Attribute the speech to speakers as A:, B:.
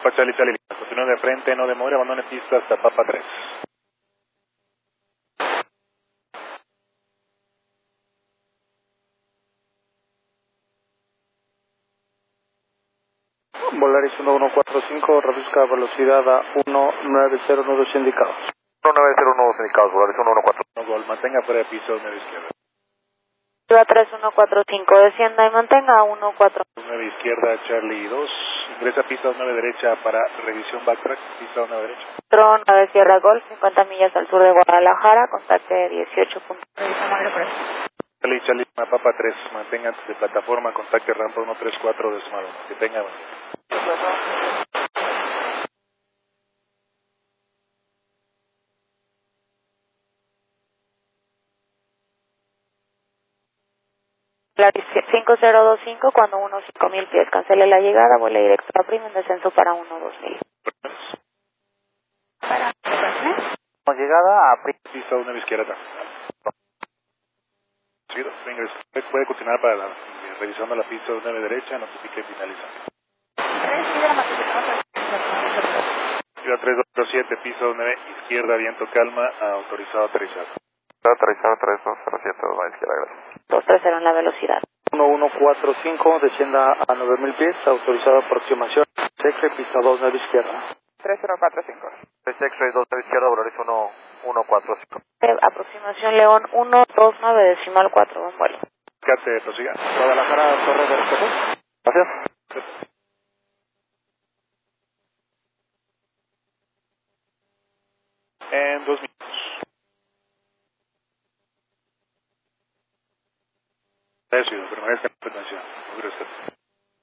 A: Charlie, Charlie, continúe de frente, no demore, abandone pista hasta Papa 3.
B: Volaris 1145, reduzca velocidad a 1909 indicados.
C: 1909 indicados, Volaris 114.
A: No gol, mantenga fuera de piso 9 izquierda.
D: Arriba 3145, descienda y mantenga 14.
A: 9 izquierda, Charlie 2. Ingresa pista 9 derecha para revisión backtrack, pista 9 derecha.
D: Tron 9 Sierra Golf, 50 millas al sur de Guadalajara, contacte 18.
A: Charlie, Charlie, Papa 3, mantenga antes de plataforma, contacte rampa 134 decimal 1. Que tenga.
D: Volaris 5025, cuando 5000 pies, cancele la llegada, vuela directo a prima en descenso para 2000.
B: Llegada a
A: Pista 9 izquierda. Puede continuar para revisando la pista 9 derecha, notifique y finaliza. Pista 327, piso 9 izquierda, viento calma, autorizado aterrizar.
C: Aterrizar 3207, a izquierda, gracias.
D: 230 en la velocidad.
B: 1145, descienda a 9000 pies, autorizada aproximación. X-ray, pista 29 izquierda.
C: 3045. X-ray 29 izquierda, Volaris 1145.
D: Aproximación León 129 decimal 4, buen vuelo.
A: Cate, prosiga.
B: Guadalajara, Torre de Respeto.
C: Gracias.
A: En 2 minutos. Eso, permanezca en frecuencia. Muy gracias.